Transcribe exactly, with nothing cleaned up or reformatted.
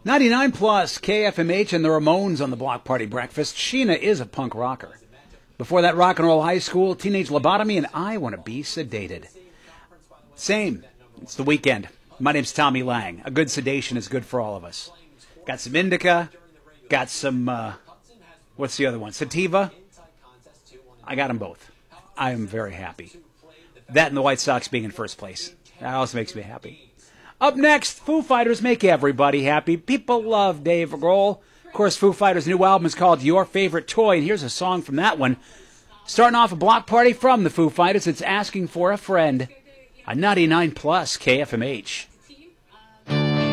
ninety-nine plus K F M H and the Ramones on the Block Party Breakfast. Sheena is a punk rocker. Before that, Rock and Roll High School, Teenage Lobotomy, and I Want to Be Sedated. Same. It's the weekend. My name's Tommy Lang. A good sedation is good for all of us. Got some indica. Got some, uh, what's the other one? Sativa. I got them both. I am very happy. That and the White Sox being in first place. That also makes me happy. Up next, Foo Fighters make everybody happy. People love Dave Grohl. Of course, Foo Fighters' new album is called Your Favorite Toy, and here's a song from that one. Starting off a block party from the Foo Fighters, it's Asking for a Friend. A ninety-nine plus K F M H.